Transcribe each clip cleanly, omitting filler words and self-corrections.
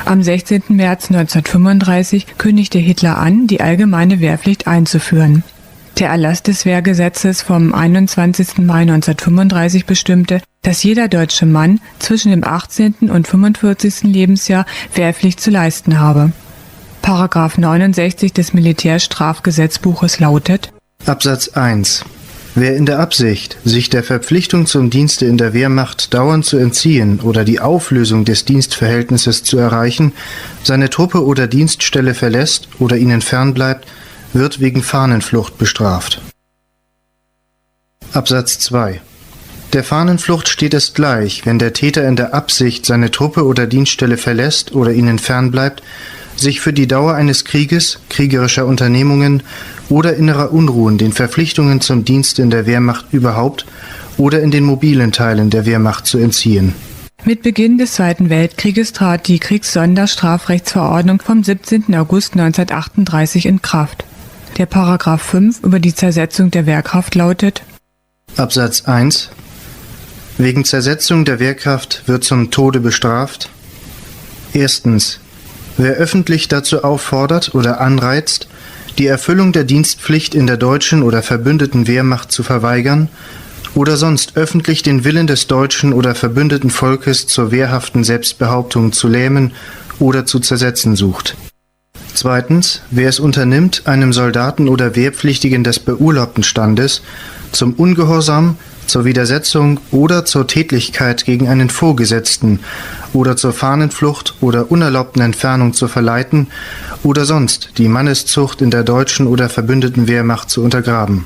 Am 16. März 1935 kündigte Hitler an, die allgemeine Wehrpflicht einzuführen. Der Erlass des Wehrgesetzes vom 21. Mai 1935 bestimmte, dass jeder deutsche Mann zwischen dem 18. und 45. Lebensjahr Wehrpflicht zu leisten habe. Paragraph 69 des Militärstrafgesetzbuches lautet: Absatz 1. Wer in der Absicht, sich der Verpflichtung zum Dienste in der Wehrmacht dauernd zu entziehen oder die Auflösung des Dienstverhältnisses zu erreichen, seine Truppe oder Dienststelle verlässt oder ihnen fernbleibt, wird wegen Fahnenflucht bestraft. Absatz 2. Der Fahnenflucht steht es gleich, wenn der Täter in der Absicht seine Truppe oder Dienststelle verlässt oder ihnen fernbleibt, sich für die Dauer eines Krieges, kriegerischer Unternehmungen oder innerer Unruhen den Verpflichtungen zum Dienst in der Wehrmacht überhaupt oder in den mobilen Teilen der Wehrmacht zu entziehen. Mit Beginn des Zweiten Weltkrieges trat die Kriegssonderstrafrechtsverordnung vom 17. August 1938 in Kraft. Der Paragraph 5 über die Zersetzung der Wehrkraft lautet: Absatz 1. Wegen Zersetzung der Wehrkraft wird zum Tode bestraft: Erstens. Wer öffentlich dazu auffordert oder anreizt, die Erfüllung der Dienstpflicht in der deutschen oder verbündeten Wehrmacht zu verweigern oder sonst öffentlich den Willen des deutschen oder verbündeten Volkes zur wehrhaften Selbstbehauptung zu lähmen oder zu zersetzen sucht. Zweitens, wer es unternimmt, einem Soldaten oder Wehrpflichtigen des beurlaubten Standes zum Ungehorsam, zur Widersetzung oder zur Tätlichkeit gegen einen Vorgesetzten oder zur Fahnenflucht oder unerlaubten Entfernung zu verleiten oder sonst die Manneszucht in der deutschen oder verbündeten Wehrmacht zu untergraben.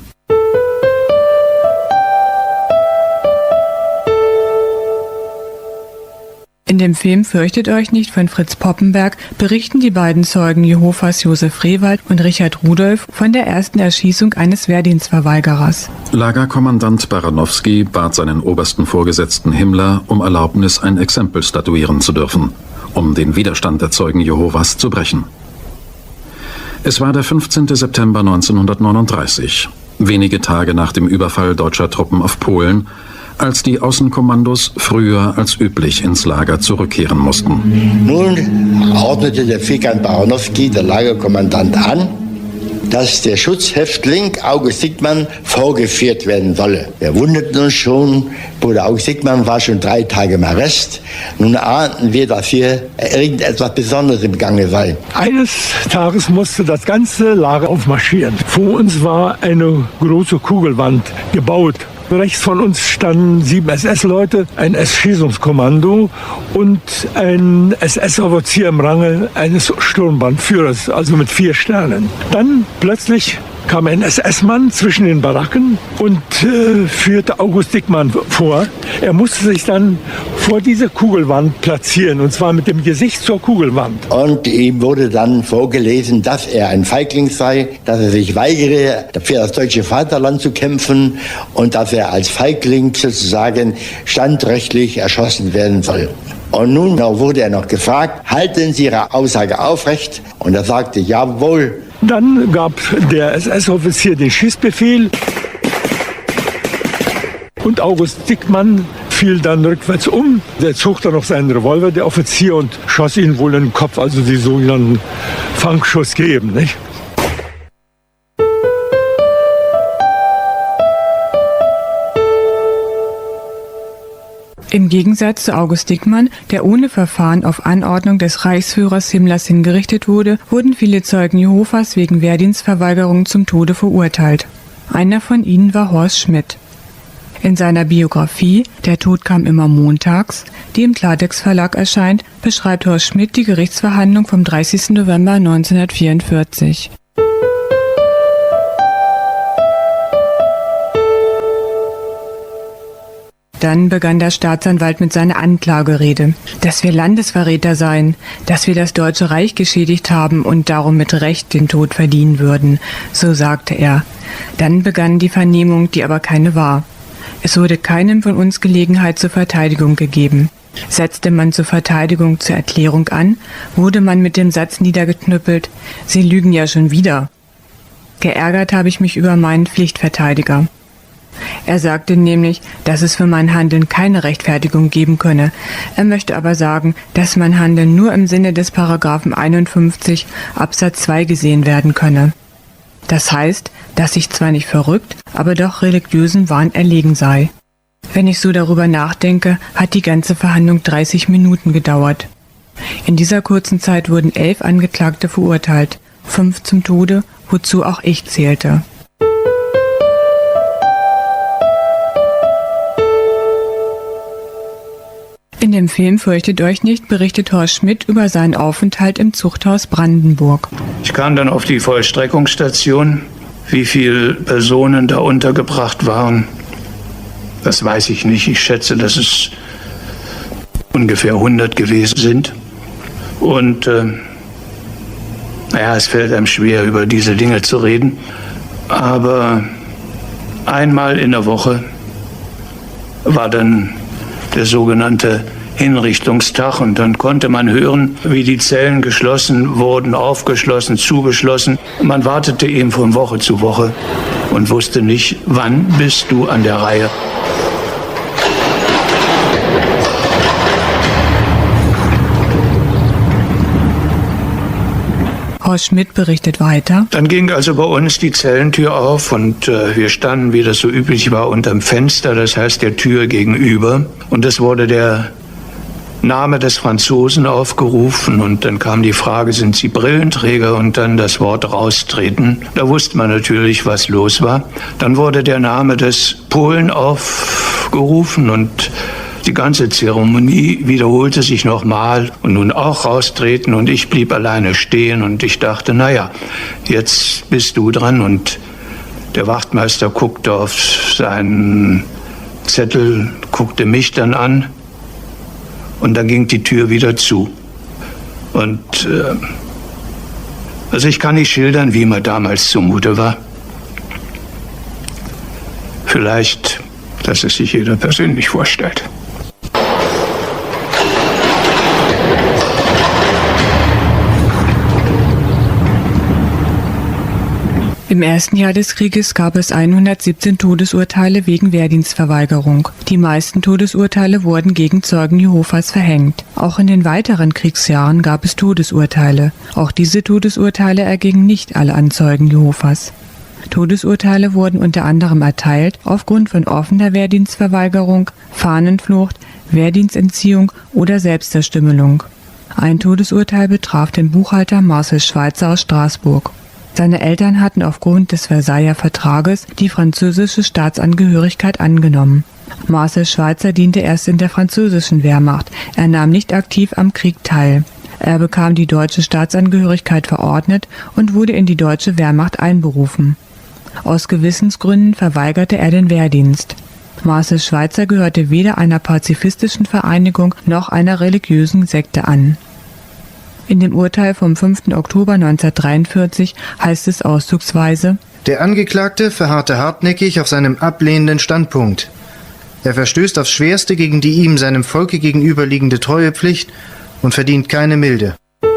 In dem Film Fürchtet euch nicht von Fritz Poppenberg berichten die beiden Zeugen Jehovas Josef Rewald und Richard Rudolph von der ersten Erschießung eines Wehrdienstverweigerers. Lagerkommandant Baranowski bat seinen obersten Vorgesetzten Himmler um Erlaubnis, ein Exempel statuieren zu dürfen, um den Widerstand der Zeugen Jehovas zu brechen. Es war der 15. September 1939, wenige Tage nach dem Überfall deutscher Truppen auf Polen, als die Außenkommandos früher als üblich ins Lager zurückkehren mussten. Nun ordnete der Vikant Baranowski, der Lagerkommandant, an, dass der Schutzhäftling August Dickmann vorgeführt werden solle. Wir wunderten uns schon, Bruder August Dickmann war schon 3 Tage im Arrest. Nun ahnten wir, dass hier irgendetwas Besonderes im Gange sei. Eines Tages musste das ganze Lager aufmarschieren. Vor uns war eine große Kugelwand gebaut. Rechts von uns standen 7 SS-Leute, ein SS-Schießungskommando und ein SS-Offizier im Range eines Sturmbannführers, also mit 4 Sternen. Dann plötzlich kam ein SS-Mann zwischen den Baracken und führte August Dickmann vor. Er musste sich dann vor diese Kugelwand platzieren, und zwar mit dem Gesicht zur Kugelwand. Und ihm wurde dann vorgelesen, dass er ein Feigling sei, dass er sich weigere, für das deutsche Vaterland zu kämpfen und dass er als Feigling sozusagen standrechtlich erschossen werden soll. Und nun wurde er noch gefragt, halten Sie Ihre Aussage aufrecht? Und er sagte, jawohl. Dann gab der SS-Offizier den Schießbefehl und August Dickmann fiel dann rückwärts um. Der zog dann noch seinen Revolver, der Offizier, und schoss ihn wohl in den Kopf, also die sogenannten Fangschuss gegeben, nicht? Im Gegensatz zu August Dickmann, der ohne Verfahren auf Anordnung des Reichsführers Himmlers hingerichtet wurde, wurden viele Zeugen Jehovas wegen Wehrdienstverweigerung zum Tode verurteilt. Einer von ihnen war Horst Schmidt. In seiner Biografie »Der Tod kam immer montags«, die im Klartext Verlag erscheint, beschreibt Horst Schmidt die Gerichtsverhandlung vom 30. November 1944. Dann begann der Staatsanwalt mit seiner Anklagerede, dass wir Landesverräter seien, dass wir das Deutsche Reich geschädigt haben und darum mit Recht den Tod verdienen würden, so sagte er. Dann begann die Vernehmung, die aber keine war. Es wurde keinem von uns Gelegenheit zur Verteidigung gegeben. Setzte man zur Verteidigung zur Erklärung an, wurde man mit dem Satz niedergeknüppelt, Sie lügen ja schon wieder. Geärgert habe ich mich über meinen Pflichtverteidiger. Er sagte nämlich, dass es für mein Handeln keine Rechtfertigung geben könne. Er möchte aber sagen, dass mein Handeln nur im Sinne des Paragraphen 51 Absatz 2 gesehen werden könne. Das heißt, dass ich zwar nicht verrückt, aber doch religiösen Wahn erlegen sei. Wenn ich so darüber nachdenke, hat die ganze Verhandlung 30 Minuten gedauert. In dieser kurzen Zeit wurden 11 Angeklagte verurteilt, 5 zum Tode, wozu auch ich zählte. In dem Film Fürchtet euch nicht berichtet Horst Schmidt über seinen Aufenthalt im Zuchthaus Brandenburg. Ich kam dann auf die Vollstreckungsstation. Wie viele Personen da untergebracht waren, das weiß ich nicht. Ich schätze, dass es ungefähr 100 gewesen sind. Und es fällt einem schwer, über diese Dinge zu reden. Aber einmal in der Woche war dann der sogenannte Hinrichtungstag, und dann konnte man hören, wie die Zellen geschlossen wurden, aufgeschlossen, zugeschlossen. Man wartete eben von Woche zu Woche und wusste nicht, wann bist du an der Reihe. Horst Schmidt berichtet weiter. Dann ging also bei uns die Zellentür auf und wir standen, wie das so üblich war, unterm Fenster, das heißt der Tür gegenüber. Und es wurde der Name des Franzosen aufgerufen und dann kam die Frage, sind Sie Brillenträger? Und dann das Wort raustreten. Da wusste man natürlich, was los war. Dann wurde der Name des Polen aufgerufen und die ganze Zeremonie wiederholte sich nochmal und nun auch raustreten, und ich blieb alleine stehen und ich dachte, naja, jetzt bist du dran. Und der Wachtmeister guckte auf seinen Zettel, guckte mich dann an und dann ging die Tür wieder zu. Und also ich kann nicht schildern, wie mir damals zumute war. Vielleicht, dass es sich jeder persönlich vorstellt. Im ersten Jahr des Krieges gab es 117 Todesurteile wegen Wehrdienstverweigerung. Die meisten Todesurteile wurden gegen Zeugen Jehovas verhängt. Auch in den weiteren Kriegsjahren gab es Todesurteile. Auch diese Todesurteile ergingen nicht alle an Zeugen Jehovas. Todesurteile wurden unter anderem erteilt aufgrund von offener Wehrdienstverweigerung, Fahnenflucht, Wehrdienstentziehung oder Selbstverstümmelung. Ein Todesurteil betraf den Buchhalter Marcel Schweitzer aus Straßburg. Seine Eltern hatten aufgrund des Versailler Vertrages die französische Staatsangehörigkeit angenommen. Marcel Schweitzer diente erst in der französischen Wehrmacht. Er nahm nicht aktiv am Krieg teil. Er bekam die deutsche Staatsangehörigkeit verordnet und wurde in die deutsche Wehrmacht einberufen. Aus Gewissensgründen verweigerte er den Wehrdienst. Marcel Schweitzer gehörte weder einer pazifistischen Vereinigung noch einer religiösen Sekte an. In dem Urteil vom 5. Oktober 1943 heißt es auszugsweise: Der Angeklagte verharrte hartnäckig auf seinem ablehnenden Standpunkt. Er verstößt aufs Schwerste gegen die ihm seinem Volke gegenüberliegende Treuepflicht und verdient keine Milde.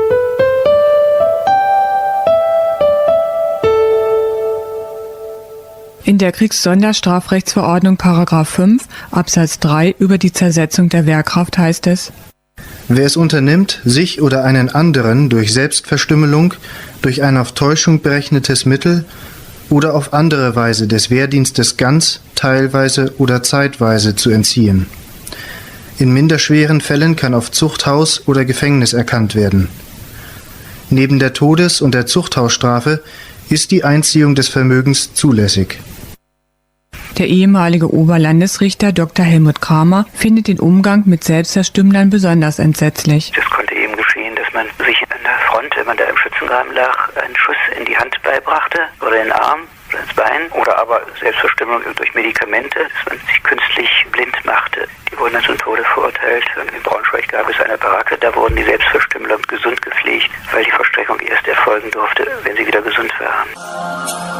In der Kriegssonderstrafrechtsverordnung § 5 Absatz 3 über die Zersetzung der Wehrkraft heißt es: Wer es unternimmt, sich oder einen anderen durch Selbstverstümmelung, durch ein auf Täuschung berechnetes Mittel oder auf andere Weise des Wehrdienstes ganz, teilweise oder zeitweise zu entziehen. In minderschweren Fällen kann auf Zuchthaus oder Gefängnis erkannt werden. Neben der Todes- und der Zuchthausstrafe ist die Einziehung des Vermögens zulässig. Der ehemalige Oberlandesrichter Dr. Helmut Kramer findet den Umgang mit Selbstverstümmelern besonders entsetzlich. Es konnte eben geschehen, dass man sich an der Front, wenn man da im Schützengraben lag, einen Schuss in die Hand beibrachte oder in den Arm oder ins Bein, oder aber Selbstverstümmelung durch Medikamente, dass man sich künstlich blind machte. Die wurden dann zum Tode verurteilt. In Braunschweig gab es eine Baracke, da wurden die Selbstverstümmeler gesund gepflegt, weil die Vollstreckung erst erfolgen durfte, wenn sie wieder gesund waren.